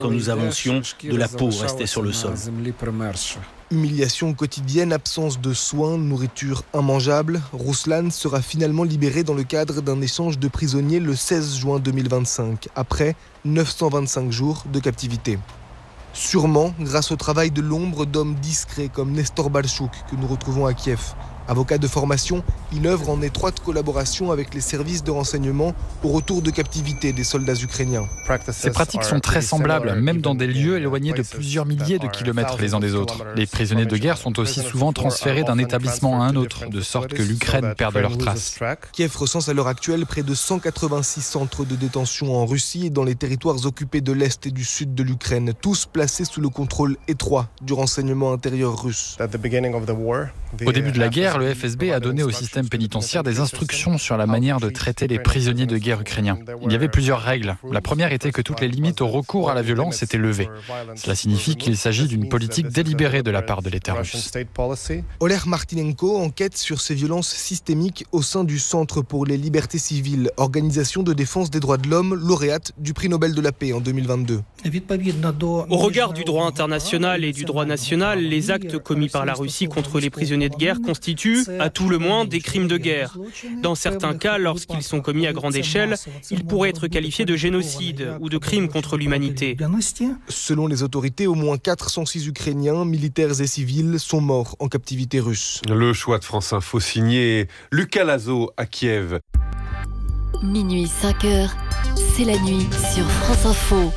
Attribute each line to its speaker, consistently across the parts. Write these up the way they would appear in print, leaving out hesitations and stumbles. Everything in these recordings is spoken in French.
Speaker 1: Quand nous avancions, de la peau restait sur le sol.
Speaker 2: Humiliation quotidienne, absence de soins, nourriture immangeable. Ruslan sera finalement libéré dans le cadre d'un échange de prisonniers le 16 juin 2025, après 925 jours de captivité. Sûrement grâce au travail de l'ombre d'hommes discrets comme Nestor Balchouk que nous retrouvons à Kiev. Avocat de formation, il œuvre en étroite collaboration avec les services de renseignement au retour de captivité des soldats ukrainiens.
Speaker 3: Ces pratiques sont très semblables, même dans des lieux éloignés de plusieurs milliers de kilomètres les uns des autres. Les prisonniers de guerre sont aussi souvent transférés d'un établissement à un autre, de sorte que l'Ukraine perde leurs traces.
Speaker 2: Kiev recense à l'heure actuelle près de 186 centres de détention en Russie et dans les territoires occupés de l'Est et du Sud de l'Ukraine, tous placés sous le contrôle étroit du renseignement intérieur russe.
Speaker 3: Au début de la guerre, le FSB a donné au système pénitentiaire des instructions sur la manière de traiter les prisonniers de guerre ukrainiens. Il y avait plusieurs règles. La première était que toutes les limites au recours à la violence étaient levées. Cela signifie qu'il s'agit d'une politique délibérée de la part de l'État russe.
Speaker 2: Oleg Martinenko enquête sur ces violences systémiques au sein du Centre pour les libertés civiles, organisation de défense des droits de l'homme, lauréate du prix Nobel de la paix en 2022.
Speaker 4: Au regard du droit international et du droit national, les actes commis par la Russie contre les prisonniers de guerre constituent, à tout le moins, des crimes de guerre. Dans certains cas, lorsqu'ils sont commis à grande échelle, ils pourraient être qualifiés de génocide ou de crimes contre l'humanité.
Speaker 2: Selon les autorités, au moins 406 Ukrainiens, militaires et civils, sont morts en captivité russe.
Speaker 5: Le choix de France Info signé Lucas Lazo à Kiev.
Speaker 6: Minuit 5h, c'est la nuit sur France Info.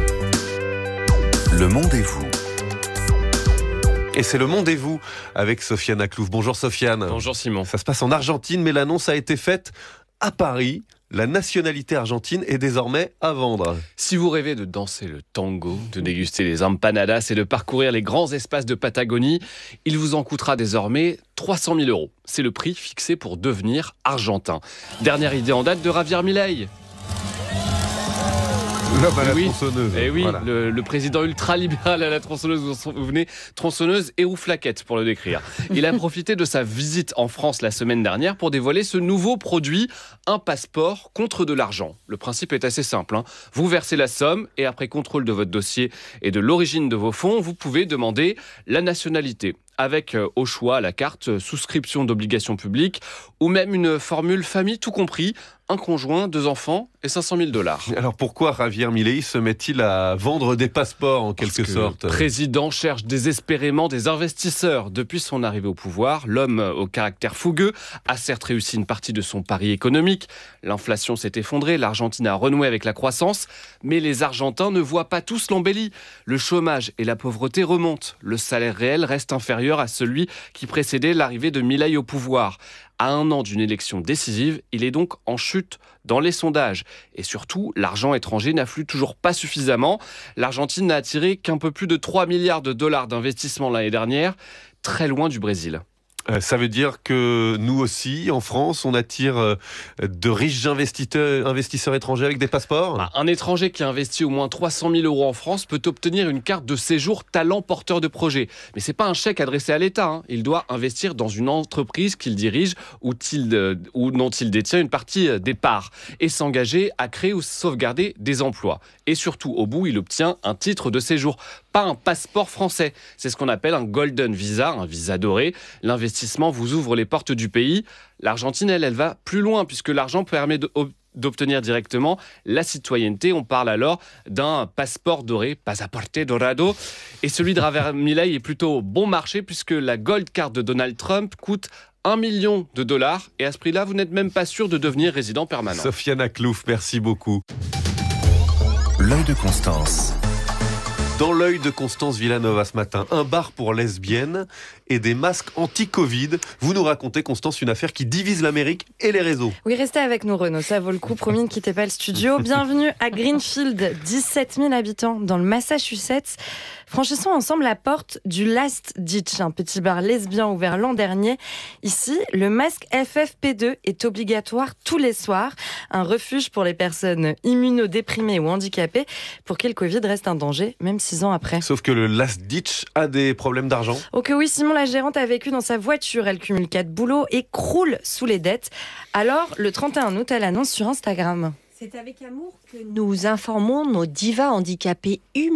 Speaker 5: Le monde et vous. Et c'est le monde et vous avec Sofiane Aklouf. Bonjour Sofiane.
Speaker 7: Bonjour Simon.
Speaker 5: Ça se passe en Argentine, mais l'annonce a été faite à Paris. La nationalité argentine est désormais à vendre.
Speaker 7: Si vous rêvez de danser le tango, de déguster les empanadas et de parcourir les grands espaces de Patagonie, il vous en coûtera désormais 300 000 €. C'est le prix fixé pour devenir argentin. Dernière idée en date de Javier Milei.
Speaker 5: L'homme à la tronçonneuse.
Speaker 7: Et oui,
Speaker 5: voilà.
Speaker 7: le président ultra-libéral à la tronçonneuse, vous vous souvenez, tronçonneuse et rouflaquette pour le décrire. Il a profité de sa visite en France la semaine dernière pour dévoiler ce nouveau produit, un passeport contre de l'argent. Le principe est assez simple. Vous versez la somme et après contrôle de votre dossier et de l'origine de vos fonds, vous pouvez demander la nationalité. Avec au choix la carte souscription d'obligations publiques ou même une formule famille tout compris, un conjoint, 2 enfants et 500 000 $.
Speaker 5: Alors pourquoi Javier Milei se met-il à vendre des passeports en quelque sorte ?
Speaker 7: Le président cherche désespérément des investisseurs. Depuis son arrivée au pouvoir, l'homme au caractère fougueux a certes réussi une partie de son pari économique. L'inflation s'est effondrée, l'Argentine a renoué avec la croissance, mais les Argentins ne voient pas tous l'embellie. Le chômage et la pauvreté remontent. Le salaire réel reste inférieur à celui qui précédait l'arrivée de Milei au pouvoir. À 1 an d'une élection décisive, il est donc en chute dans les sondages. Et surtout, l'argent étranger n'afflue toujours pas suffisamment. L'Argentine n'a attiré qu'un peu plus de 3 milliards de dollars d'investissement l'année dernière, très loin du Brésil.
Speaker 5: Ça veut dire que nous aussi, en France, on attire de riches investisseurs étrangers avec des passeports ?
Speaker 7: Un étranger qui a investi au moins 300 000 € en France peut obtenir une carte de séjour talent porteur de projet. Mais ce n'est pas un chèque adressé à l'État. Il doit investir dans une entreprise qu'il dirige ou dont il détient une partie des parts et s'engager à créer ou sauvegarder des emplois. Et surtout, au bout, il obtient un titre de séjour, pas un passeport français. C'est ce qu'on appelle un golden visa, un visa doré. L'investissement vous ouvre les portes du pays. L'Argentine, elle va plus loin puisque l'argent permet d'obtenir directement la citoyenneté. On parle alors d'un passeport doré, pasaporte dorado. Et celui de Javier Milei est plutôt bon marché puisque la Gold Card de Donald Trump coûte 1 million de $. Et à ce prix-là, vous n'êtes même pas sûr de devenir résident permanent.
Speaker 5: Sofiane Aklouf, merci beaucoup.
Speaker 8: L'œil de Constance.
Speaker 5: Dans l'œil de Constance Villanova ce matin, un bar pour lesbiennes et des masques anti-Covid. Vous nous racontez, Constance, une affaire qui divise l'Amérique et les réseaux.
Speaker 9: Oui, restez avec nous, Renaud. Ça vaut le coup. Promis, ne quittez pas le studio. Bienvenue à Greenfield, 17 000 habitants dans le Massachusetts. Franchissons ensemble la porte du Last Ditch, un petit bar lesbien ouvert l'an dernier. Ici, le masque FFP2 est obligatoire tous les soirs. Un refuge pour les personnes immunodéprimées ou handicapées pour qui le Covid reste un danger, même 6 ans après.
Speaker 5: Sauf que le Last Ditch a des problèmes d'argent.
Speaker 9: Ok, oui, Simon, la gérante a vécu dans sa voiture. Elle cumule 4 boulots et croule sous les dettes. Alors, le 31 août, elle annonce sur Instagram.
Speaker 10: C'est avec amour que nous informons nos divas handicapées humaines.